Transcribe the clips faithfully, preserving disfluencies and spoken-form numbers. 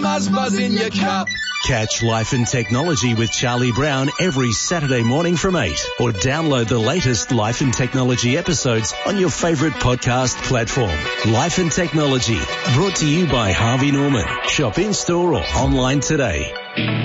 muzz buzz in your cup. Catch Life and Technology with Charlie Brown every Saturday morning from eight, or download the latest Life and Technology episodes on your favourite podcast platform. Life and Technology, brought to you by Harvey Norman. Shop in-store or online today.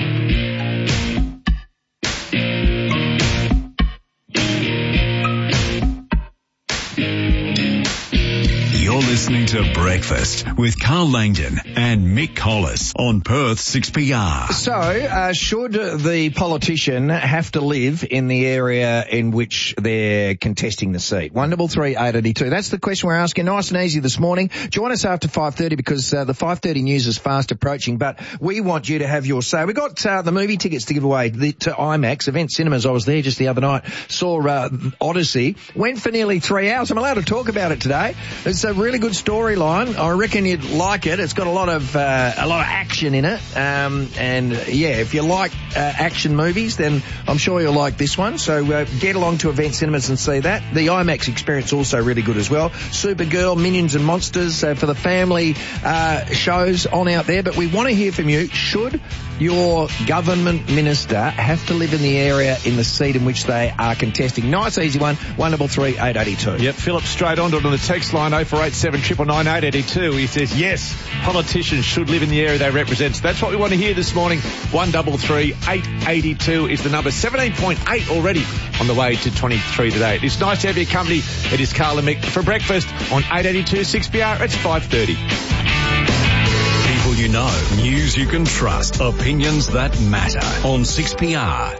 You're listening to Breakfast with Carl Langdon and Mick Collis on Perth six P R. So, uh, should the politician have to live in the area in which they're contesting the seat? one double three eight eight two. That's the question we're asking. Nice and easy this morning. Join us after five thirty because uh, the five thirty news is fast approaching, but we want you to have your say. We got uh, the movie tickets to give away the, to IMAX, Event Cinemas. I was there just the other night, saw uh, Odyssey, went for nearly three hours. I'm allowed to talk about it today. It's a really good storyline. I reckon you'd like it. It's got a lot of uh, a lot of action in it, um, and yeah, if you like uh, action movies, then I'm sure you'll like this one. So uh, get along to Event Cinemas and see that. The IMAX experience also really good as well. Supergirl, Minions and Monsters uh, for the family uh, shows on out there. But we want to hear from you. Should your government minister have to live in the area in the seat in which they are contesting? Nice, easy one. one double three eight eight two. Yep, Philip straight on to the text line oh four eight seven nine nine nine eight eight two. He says, yes, politicians should live in the area they represent. So that's what we want to hear this morning. one double three eight eight two is the number. seventeen point eight already on the way to twenty-three today. It's nice to have your company. It is Carl and Mick for breakfast on eight eighty-two six P R. It's five thirty. People you know, news you can trust, opinions that matter on six P R.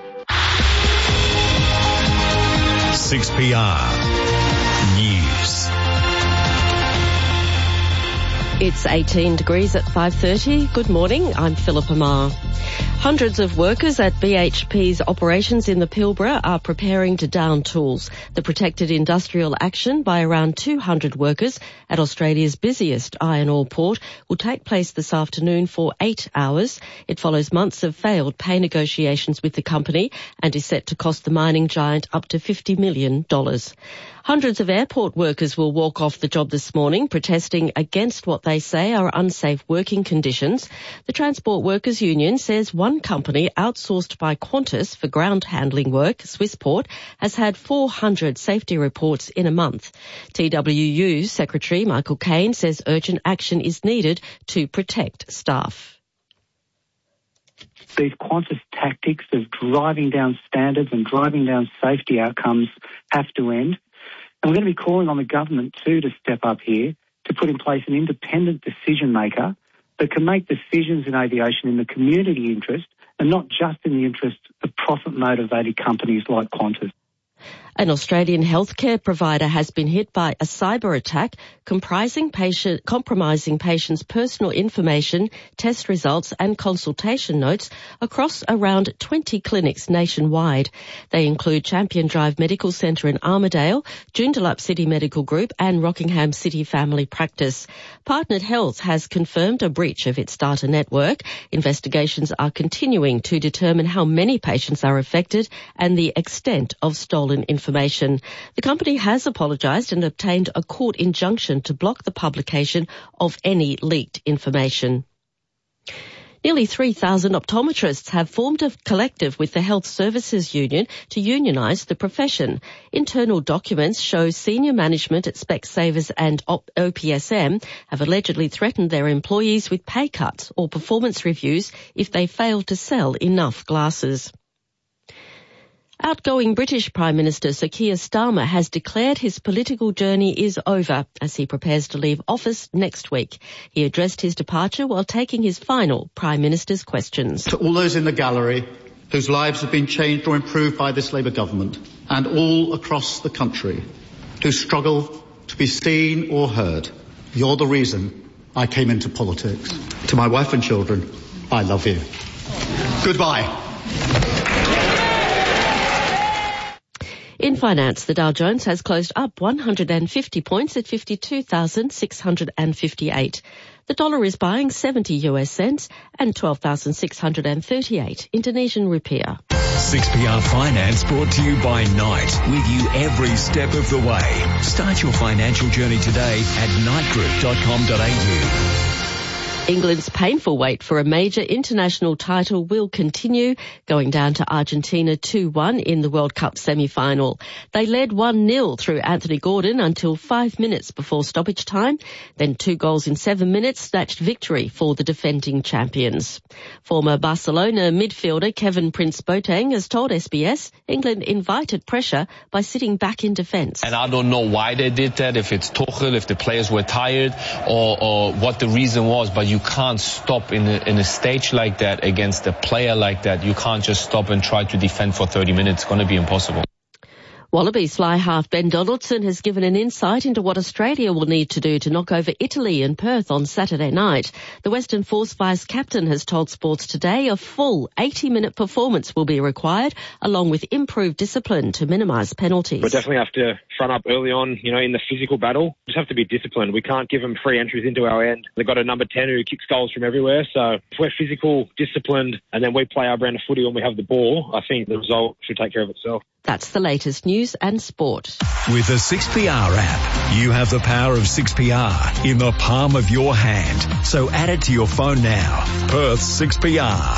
six P R News. It's eighteen degrees at five thirty. Good morning, I'm Philippa Marr. Hundreds of workers at B H P's operations in the Pilbara are preparing to down tools. The protected industrial action by around two hundred workers at Australia's busiest iron ore port will take place this afternoon for eight hours. It follows months of failed pay negotiations with the company and is set to cost the mining giant up to fifty million dollars. Hundreds of airport workers will walk off the job this morning, protesting against what they say are unsafe working conditions. The Transport Workers Union says one company outsourced by Qantas for ground handling work, Swissport, has had four hundred safety reports in a month. T W U Secretary Michael Caine says urgent action is needed to protect staff. These Qantas tactics of driving down standards and driving down safety outcomes have to end. And we're going to be calling on the government too to step up here to put in place an independent decision maker that can make decisions in aviation in the community interest and not just in the interest of profit-motivated companies like Qantas. An Australian healthcare provider has been hit by a cyber attack comprising patient, compromising patients' personal information, test results and consultation notes across around twenty clinics nationwide. They include Champion Drive Medical Centre in Armidale, Joondalup City Medical Group and Rockingham City Family Practice. Partnered Health has confirmed a breach of its data network. Investigations are continuing to determine how many patients are affected and the extent of stolen information. The company has apologised and obtained a court injunction to block the publication of any leaked information. Nearly three thousand optometrists have formed a collective with the Health Services Union to unionise the profession. Internal documents show senior management at Specsavers and O P S M have allegedly threatened their employees with pay cuts or performance reviews if they fail to sell enough glasses. Outgoing British Prime Minister Sir Keir Starmer has declared his political journey is over as he prepares to leave office next week. He addressed his departure while taking his final Prime Minister's questions. To all those in the gallery whose lives have been changed or improved by this Labour government, and all across the country who struggle to be seen or heard, you're the reason I came into politics. To my wife and children, I love you. Goodbye. In finance, the Dow Jones has closed up one hundred fifty points at fifty-two thousand six hundred fifty-eight. The dollar is buying seventy U S cents and twelve thousand six hundred thirty-eight Indonesian rupiah. six P R Finance brought to you by Knight, with you every step of the way. Start your financial journey today at knight group dot com dot a u. England's painful wait for a major international title will continue, going down to Argentina two one in the World Cup semi-final. They led one nil through Anthony Gordon until five minutes before stoppage time. Then two goals in seven minutes snatched victory for the defending champions. Former Barcelona midfielder Kevin Prince Boateng has told S B S England invited pressure by sitting back in defence. And I don't know why they did that, if it's Tuchel, if the players were tired, or, or what the reason was, but you can't stop in a, in a stage like that against a player like that. You can't just stop and try to defend for thirty minutes. It's going to be impossible. Wallabies fly half Ben Donaldson has given an insight into what Australia will need to do to knock over Italy in Perth on Saturday night. The Western Force vice-captain has told Sports Today a full eighty-minute performance will be required, along with improved discipline to minimise penalties. We definitely have to front up early on, you know, in the physical battle. We just have to be disciplined. We can't give them free entries into our end. They've got a number ten who kicks goals from everywhere. So if we're physical, disciplined, and then we play our brand of footy when we have the ball, I think the result should take care of itself. That's the latest news and sport. With the six P R app, you have the power of six P R in the palm of your hand. So add it to your phone now. Perth six P R.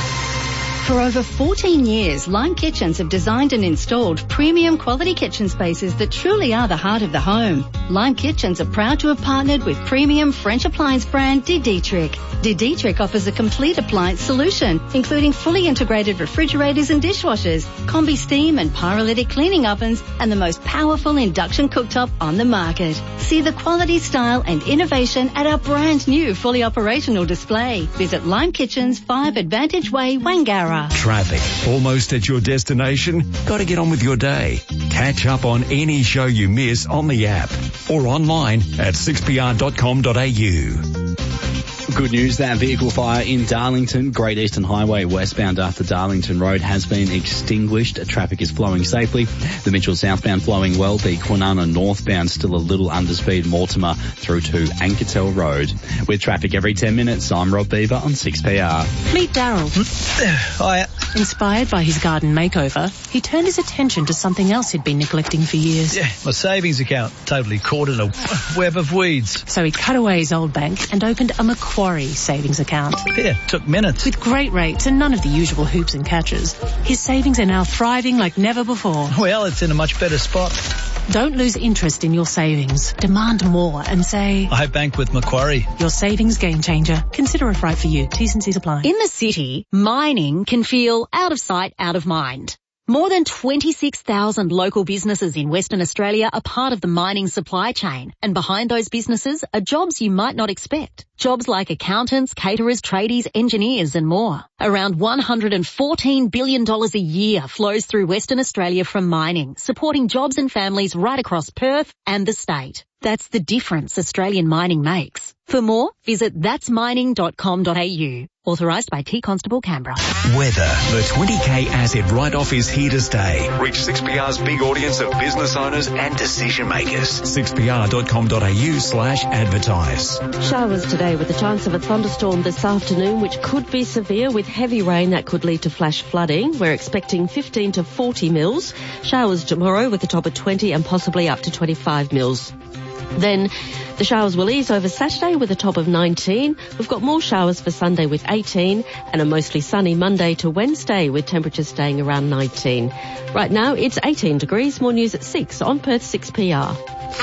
For over fourteen years, Lime Kitchens have designed and installed premium quality kitchen spaces that truly are the heart of the home. Lime Kitchens are proud to have partnered with premium French appliance brand De Dietrich. De Dietrich offers a complete appliance solution, including fully integrated refrigerators and dishwashers, combi steam and pyrolytic cleaning ovens, and the most powerful induction cooktop on the market. See the quality, style and innovation at our brand new fully operational display. Visit Lime Kitchens, five Advantage Way, Wangara. Traffic almost at your destination? Got to get on with your day. Catch up on any show you miss on the app or online at six p r dot com dot a u. Good news, that vehicle fire in Darlington, Great Eastern Highway westbound after Darlington Road has been extinguished. Traffic is flowing safely. The Mitchell southbound flowing well. The Kwinana northbound still a little underspeed Mortimer through to Anketel Road. With traffic every ten minutes, I'm Rob Beaver on six P R. Meet Daryl. Hiya. Inspired by his garden makeover, he turned his attention to something else he'd been neglecting for years. Yeah, my savings account, totally caught in a web of weeds. So he cut away his old bank and opened a Macquarie savings account. Yeah, took minutes. With great rates and none of the usual hoops and catches, his savings are now thriving like never before. Well, it's in a much better spot. Don't lose interest in your savings. Demand more and say, I bank with Macquarie. Your savings game changer. Consider if right for you. T's and C's apply. In the city, mining can feel out of sight, out of mind. More than twenty-six thousand local businesses in Western Australia are part of the mining supply chain, and behind those businesses are jobs you might not expect. Jobs like accountants, caterers, tradies, engineers and more. Around one hundred fourteen billion dollars a year flows through Western Australia from mining, supporting jobs and families right across Perth and the state. That's the difference Australian mining makes. For more, visit that's mining dot com dot a u. Authorised by T Constable Canberra. Weather. The twenty K asset write-off is here to stay. Reach six P R's big audience of business owners and decision makers. six p r dot com dot a u slash advertise. Showers today with a chance of a thunderstorm this afternoon, which could be severe with heavy rain that could lead to flash flooding. We're expecting fifteen to forty mils. Showers tomorrow with a top of twenty and possibly up to twenty-five mils. Then the showers will ease over Saturday with a top of nineteen. We've got more showers for Sunday with eighteen and a mostly sunny Monday to Wednesday with temperatures staying around nineteen. Right now it's eighteen degrees. More news at six on Perth six P R.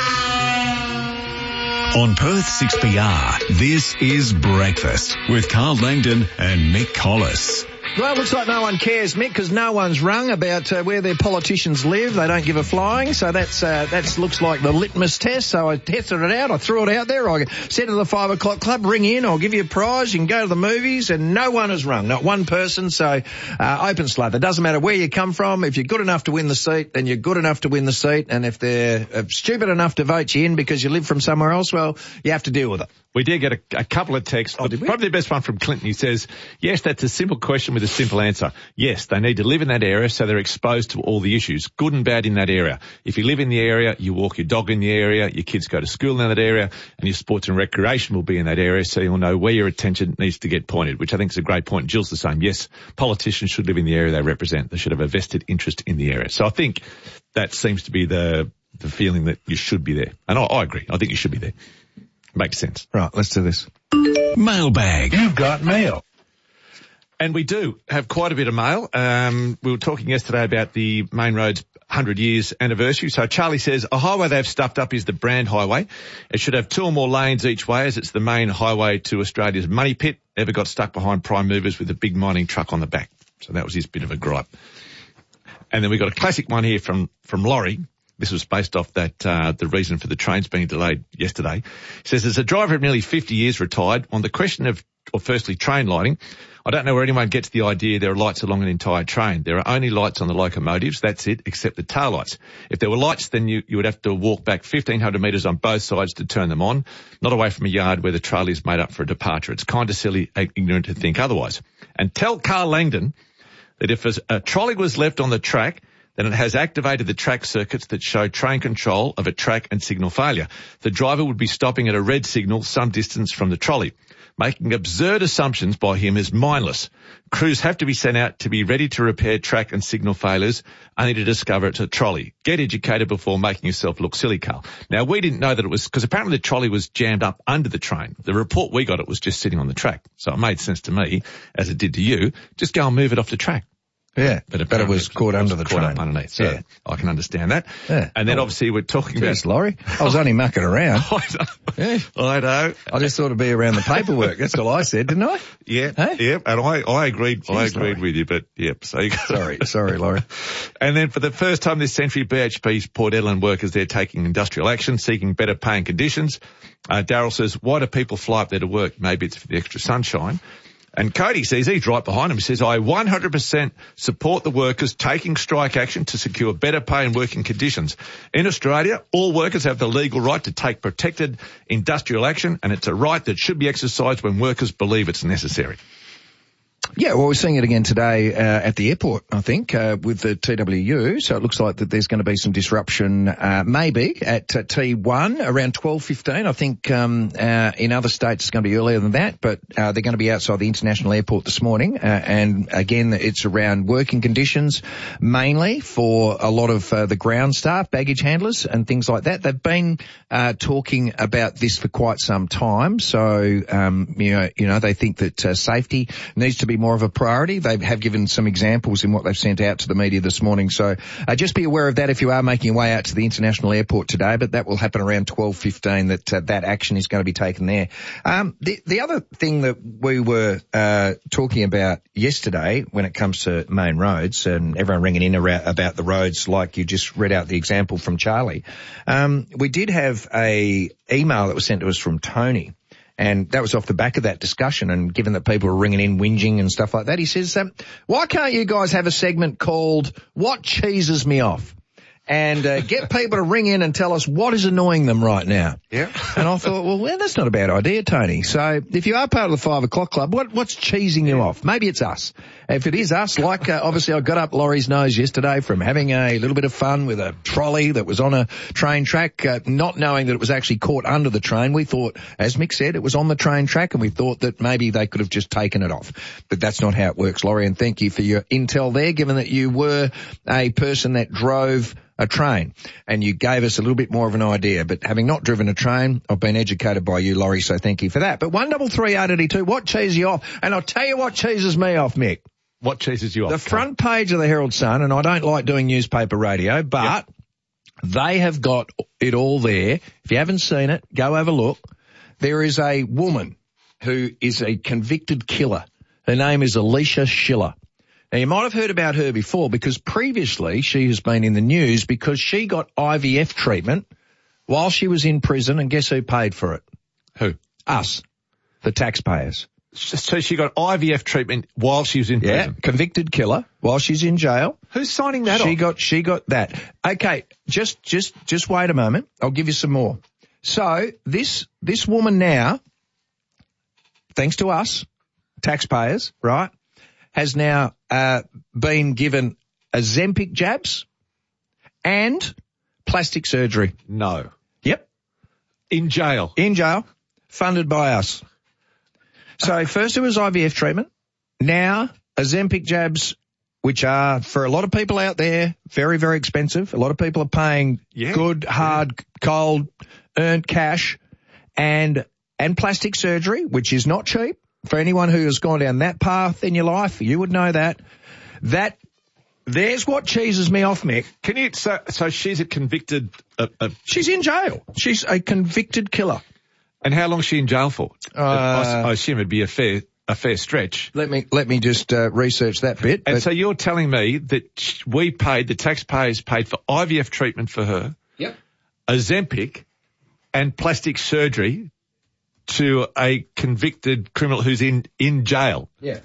On Perth six P R, this is Breakfast with Carl Langdon and Mick Collis. Well, it looks like no one cares, Mick, because no one's rung about uh, where their politicians live. They don't give a flying, so that's uh, that looks like the litmus test. So I tested it out. I threw it out there. I said to the five o'clock club, ring in. I'll give you a prize. You can go to the movies, and no one has rung. Not one person. So uh, open slather. It doesn't matter where you come from. If you're good enough to win the seat, then you're good enough to win the seat. And if they're uh, stupid enough to vote you in because you live from somewhere else, well, you have to deal with it. We did get a, a couple of texts. Oh, did we? Probably the best one from Clinton. He says, yes, that's a simple question with a simple answer. Yes, they need to live in that area so they're exposed to all the issues, good and bad in that area. If you live in the area, you walk your dog in the area, your kids go to school in that area, and your sports and recreation will be in that area, so you'll know where your attention needs to get pointed, which I think is a great point. Jill's the same. Yes, politicians should live in the area they represent. They should have a vested interest in the area. So I think that seems to be the the feeling that you should be there. And I, I agree. I think you should be there. Makes sense. Right, let's do this. Mailbag. You've got mail. And we do have quite a bit of mail. Um, we were talking yesterday about the Main Road's one hundred years anniversary. So Charlie says, a highway they've stuffed up is the Brand Highway. It should have two or more lanes each way as it's the main highway to Australia's money pit. Never got stuck behind prime movers with a big mining truck on the back. So that was his bit of a gripe. And then we got a classic one here from, from Laurie. This was based off that, uh, the reason for the trains being delayed yesterday. He says, as a driver of nearly fifty years retired, on the question of, or firstly, train lighting, I don't know where anyone gets the idea there are lights along an entire train. There are only lights on the locomotives, that's it, except the tail lights. If there were lights, then you, you would have to walk back fifteen hundred metres on both sides to turn them on, not away from a yard where the trolley is made up for a departure. It's kind of silly, ignorant to think otherwise. And tell Carl Langdon that if a trolley was left on the track, then it has activated the track circuits that show train control of a track and signal failure. The driver would be stopping at a red signal some distance from the trolley. Making absurd assumptions by him is mindless. Crews have to be sent out to be ready to repair track and signal failures, only to discover it's a trolley. Get educated before making yourself look silly, Carl. Now, we didn't know that it was, because apparently the trolley was jammed up under the train. The report we got, it was just sitting on the track. So it made sense to me, as it did to you, just go and move it off the track. Yeah, but it, but it was caught under the caught train. Up underneath, so yeah. I can understand that. Yeah. And then oh, obviously we're talking geez, about... Laurie, I was only mucking around. I know. Yeah. I know. I just thought it'd be around the paperwork. That's all I said, didn't I? Yeah, hey? yeah, and I, I agreed, Jeez, I agreed Laurie. with you, but yep, so you got Sorry, sorry, Laurie. And then for the first time this century, B H P's Port Ellen workers, they're taking industrial action, seeking better pay and conditions. Uh, Daryl says, why do people fly up there to work? Maybe it's for the extra sunshine. And Cody says, he's right behind him, he says, I one hundred percent support the workers taking strike action to secure better pay and working conditions. In Australia, all workers have the legal right to take protected industrial action, and it's a right that should be exercised when workers believe it's necessary. Yeah, well, we're seeing it again today uh, at the airport, I think, uh, with the T W U. So it looks like that there's going to be some disruption, uh, maybe at uh, T one around twelve fifteen. I think um, uh, in other states it's going to be earlier than that, but uh, they're going to be outside the international airport this morning. Uh, and again, it's around working conditions, mainly for a lot of uh, the ground staff, baggage handlers, and things like that. They've been uh, talking about this for quite some time. So um, you know, you know, they think that uh, safety needs to be more of a priority. They have given some examples in what they've sent out to the media this morning. So uh, just be aware of that if you are making your way out to the international airport today, but that will happen around twelve fifteen that uh, that action is going to be taken there. Um, the, the other thing that we were uh, talking about yesterday when it comes to main roads and everyone ringing in around, about the roads like you just read out the example from Charlie, um, we did have a email that was sent to us from Tony. And that was off the back of that discussion. And given that people were ringing in, whinging and stuff like that, he says, um, why can't you guys have a segment called What Cheeses Me Off? And uh, get people to ring in and tell us what is annoying them right now. Yeah. And I thought, well, well, that's not a bad idea, Tony. So if you are part of the five o'clock club, what, what's cheesing you off? Maybe it's us. If it is us, like uh, obviously I got up Laurie's nose yesterday from having a little bit of fun with a trolley that was on a train track, uh, not knowing that it was actually caught under the train. We thought, as Mick said, it was on the train track, and we thought that maybe they could have just taken it off. But that's not how it works, Laurie, and thank you for your intel there, given that you were a person that drove a train, and you gave us a little bit more of an idea. But having not driven a train, I've been educated by you, Laurie, so thank you for that. But one double three eight eighty two, what cheeses you off? And I'll tell you what cheeses me off, Mick. What cheeses you off? The front page of the Herald Sun, and I don't like doing newspaper radio, but yep. They have got it all there. If you haven't seen it, go have a look. There is a woman who is a convicted killer. Her name is Alicia Schiller. Now, you might have heard about her before because previously she has been in the news because she got I V F treatment while she was in prison, and guess who paid for it? Who? Us, the taxpayers. So she got I V F treatment while she was in yeah, prison? Yeah, convicted killer while she's in jail. Who's signing that she off? Got, she got that. Okay, just, just, just wait a moment. I'll give you some more. So this, this woman now, thanks to us, taxpayers, right, has now uh, been given Ozempic jabs and plastic surgery. No. Yep. In jail? In jail, funded by us. So first it was I V F treatment. Now Ozempic jabs, which are, for a lot of people out there, very, very expensive. A lot of people are paying yeah. good, hard, yeah. cold, earned cash. and and plastic surgery, which is not cheap. For anyone who has gone down that path in your life, you would know that. That there's what cheeses me off, Mick. Can you? So, so she's a convicted. Uh, uh, she's in jail. She's a convicted killer. And how long is she in jail for? Uh, I, I assume it'd be a fair a fair stretch. Let me let me just uh, research that bit. And but, so you're telling me that we paid, the taxpayers paid for I V F treatment for her. Yep. Ozempic and plastic surgery to a convicted criminal who's in, in jail. Yeah.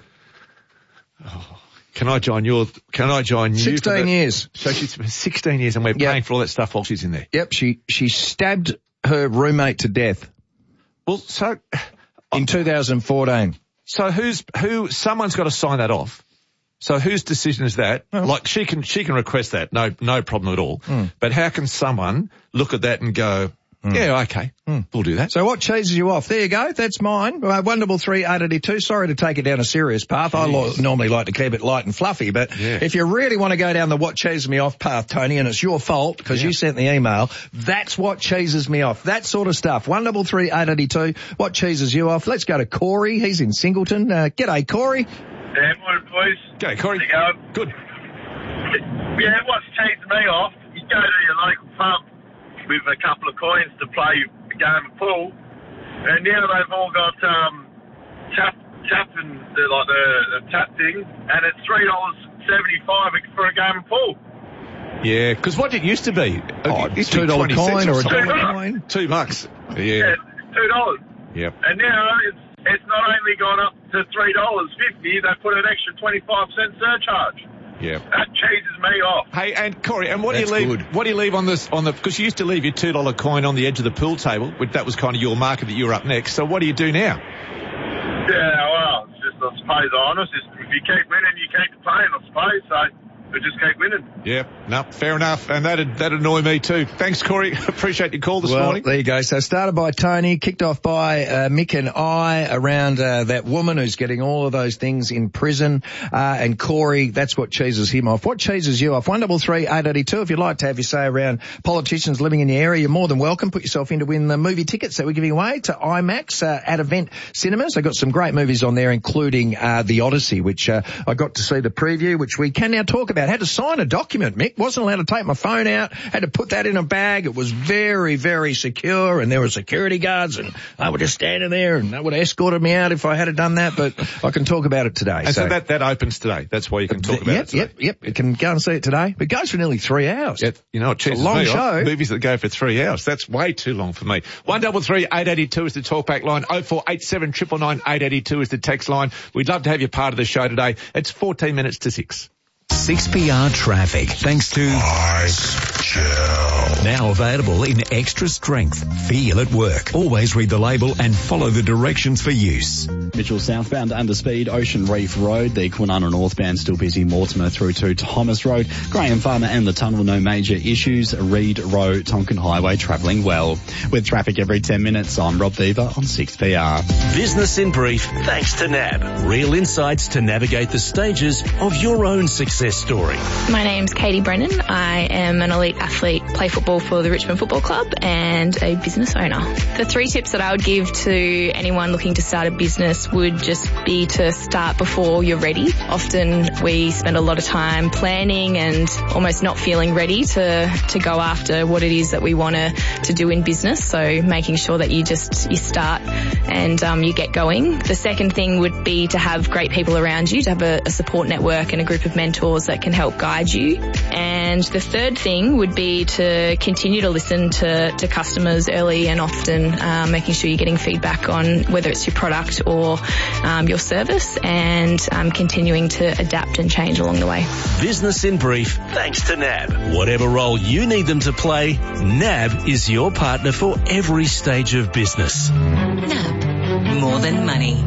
Oh, can I join your, can I join you? sixteen years. So she's been sixteen years and we're yep. paying for all that stuff while she's in there. Yep. She, she stabbed her roommate to death. Well, so. In two thousand fourteen. So who's, who, someone's got to sign that off. So whose decision is that? Oh. Like she can, she can request that. No, no problem at all. Mm. But how can someone look at that and go, Mm. yeah, okay, mm. we'll do that. So what cheeses you off? There you go. That's mine. Uh, one double three eight eighty two. Sorry to take it down a serious path. Jeez. I lo- normally like to keep it light and fluffy, but yeah. if you really want to go down the what cheeses me off path, Tony, and it's your fault because yeah. you sent the email, that's what cheeses me off. That sort of stuff. One double three eight eighty two. What cheeses you off? Let's go to Corey. He's in Singleton. Uh, g'day, Corey. Yeah, morning, boys. G'day, Corey. How you going? Good. Yeah, what's cheesing me off? You go to your local pub with a couple of coins to play a game of pool, and now they've all got um, tap tap and the, like the, the tap thing, and it's three dollars seventy five for a game of pool. Yeah, because what it used to be, oh, it's two dollar coin or a dollar coin, two bucks. Yeah, yeah two dollars. Yep. And now it's it's not only gone up to three dollars fifty, they put an extra twenty five cent surcharge. Yeah. That cheeses me off. Hey, and Corey, and what That's do you leave? Good. What do you leave on this? On the because you used to leave your two dollar coin on the edge of the pool table, which that was kind of your marker that you were up next. So what do you do now? Yeah, well, it's just I suppose honest. If you keep winning, you keep playing. I suppose so. We just keep winning. Yeah, no, fair enough. And that'd, that'd annoy me too. Thanks, Corey. Appreciate your call this well, morning. There you go. So started by Tony, kicked off by uh, Mick and I around uh, that woman who's getting all of those things in prison. Uh, and Corey, that's what cheeses him off. What cheeses you off? one double three eight eighty two. If you'd like to have your say around politicians living in the area, you're more than welcome. Put yourself in to win the movie tickets that we're giving away to IMAX uh, at Event Cinemas. They've got some great movies on there, including uh, The Odyssey, which uh, I got to see the preview, which we can now talk about. Had to sign a document. Document, Mick. Wasn't allowed to take my phone out. Had to put that in a bag. It was very, very secure, and there were security guards, and I were just standing there, and they would have escorted me out if I had done that, but I can talk about it today. And so, so that, that opens today. That's why you can talk th- about yep, it today. Yep, yep, You can go and see it today. It goes for nearly three hours. Yep. You know, it it's a long me show. Off. Movies that go for three hours. That's way too long for me. one double three eight eighty two is the talkback line. oh four eight seven nine nine nine eight eight two is the text line. We'd love to have you part of the show today. It's fourteen minutes to six. six P R traffic, thanks to Ice Chill. Now available in extra strength. Feel at work. Always read the label and follow the directions for use. Mitchell southbound under speed, Ocean Reef Road. The Kwinana northbound still busy. Mortimer through to Thomas Road. Graham Farmer and the tunnel, no major issues. Reed Road, Tonkin Highway travelling well. With traffic every ten minutes, I'm Rob Beaver on six P R. Business in brief, thanks to N A B. Real insights to navigate the stages of your own success story. My name's Katie Brennan. I am an elite athlete, play football for the Richmond Football Club and a business owner. The three tips that I would give to anyone looking to start a business would just be to start before you're ready. Often we spend a lot of time planning and almost not feeling ready to, to go after what it is that we want to, to do in business. So making sure that you just, you start and um, you get going. The second thing would be to have great people around you, to have a, a support network and a group of mentors that can help guide you. And the third thing would be to continue to listen to, to customers early and often, um, making sure you're getting feedback on whether it's your product or um, your service, and um, continuing to adapt and change along the way. Business in brief, thanks to N A B. Whatever role you need them to play, N A B is your partner for every stage of business. N A B, more than money.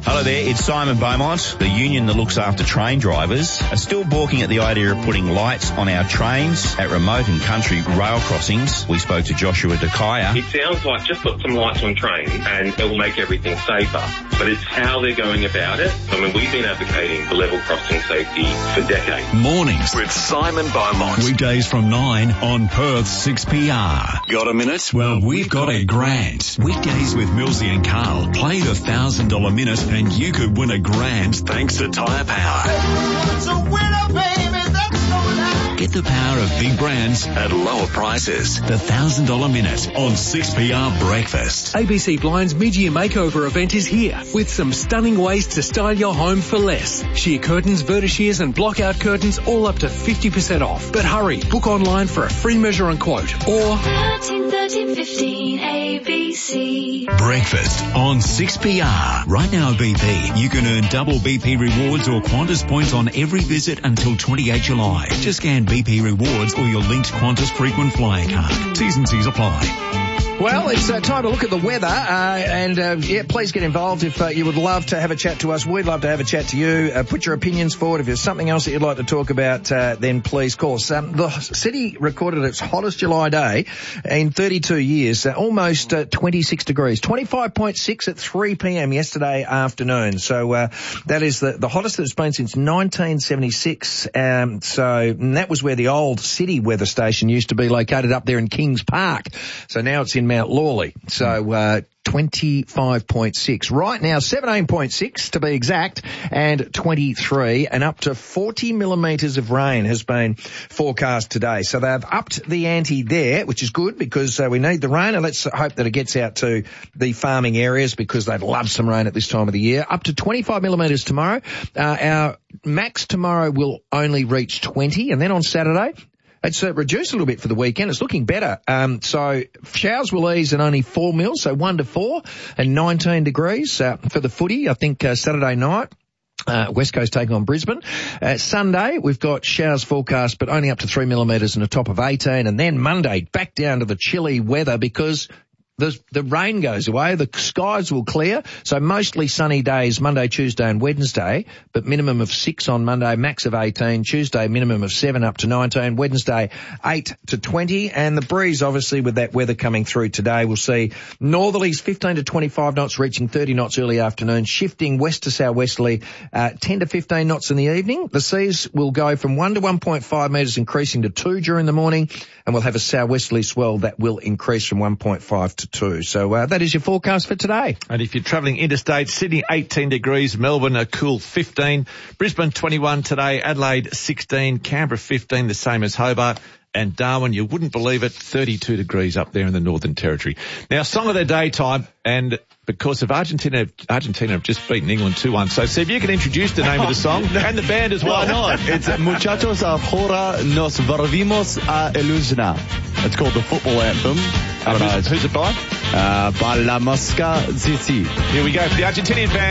Hello there, it's Simon Beaumont. The union that looks after train drivers are still balking at the idea of putting lights on our trains at remote and country rail crossings. We spoke to Joshua DeKaya. It sounds like just put some lights on trains and it will make everything safer. But it's how they're going about it. I mean, we've been advocating for level crossing safety for decades. Mornings with Simon Beaumont. Weekdays from nine on Perth six P R. Got a minute? Well, we've got a grand. Weekdays with Millsy and Carl. Play the one thousand dollars minute and you could win a grand thanks to Tyre Power. It's a winner, baby. That's no lie. Get the power of big brands At lower prices. the one thousand dollars minute on six P R Breakfast. A B C Blind's mid-year makeover event is here with some stunning ways to style your home for less. Sheer curtains, vertishears and block-out curtains all up to fifty percent off. But hurry, book online for a free measure and quote or thirteen, thirteen, fifteen A B C. Breakfast on six P R. Right now at B P, you can earn double B P rewards or Qantas points on every visit until twenty-eighth July. Just scan B P rewards or your linked Qantas frequent flyer card. T's and C's apply. Well, it's uh, time to look at the weather, uh, and uh, yeah, please get involved if uh, you would love to have a chat to us. We'd love to have a chat to you. Uh, put your opinions forward. If there's something else that you'd like to talk about, uh, then please call us. Um, the city recorded its hottest July day in thirty-two years, uh, almost uh, twenty-six degrees, twenty-five point six at three p.m. yesterday afternoon. So uh, that is the, the hottest that it's been since nineteen seventy-six. Um, so and that was where the old city weather station used to be located up there in Kings Park. So now it's in Mount Lawley. So, uh, twenty-five point six. Right now, seventeen point six to be exact, and twenty-three, and up to forty millimetres of rain has been forecast today. So they've upped the ante there, which is good because uh, we need the rain, and let's hope that it gets out to the farming areas because they'd love some rain at this time of the year. Up to twenty-five millimetres tomorrow. Uh, our max tomorrow will only reach twenty, and then on Saturday, it's uh, reduced a little bit for the weekend. It's looking better. Um, so showers will ease at only four mils, so one to four, and nineteen degrees uh, for the footy. I think uh, Saturday night. Uh, West Coast taking on Brisbane. Uh, Sunday, we've got showers forecast, but only up to three millimetres and a top of eighteen. And then Monday, back down to the chilly weather because The, the rain goes away, the skies will clear, so mostly sunny days Monday, Tuesday and Wednesday, but minimum of six on Monday, max of eighteen, Tuesday minimum of seven up to nineteen, Wednesday eight to twenty, and the breeze obviously with that weather coming through today, we'll see northerlies fifteen to twenty-five knots reaching thirty knots early afternoon, shifting west to southwesterly uh, ten to fifteen knots in the evening. The seas will go from one to one point five metres increasing to two during the morning, and we'll have a southwesterly swell that will increase from one point five to two. So uh, that is your forecast for today. And if you're travelling interstate, Sydney eighteen degrees, Melbourne a cool fifteen, Brisbane twenty-one today, Adelaide sixteen, Canberra fifteen, the same as Hobart, and Darwin, you wouldn't believe it, thirty-two degrees up there in the Northern Territory. Now, song of the day time, and because of Argentina, Argentina have just beaten England two one. So, Seb, you can introduce the name of the song and the band as well. Why not? It's Muchachos Ahora Nos Volvimos a Ilusionar. It's called the football anthem. I don't know. Who's it by? Uh, by La Mosca Zizi. Here we go for the Argentinian band.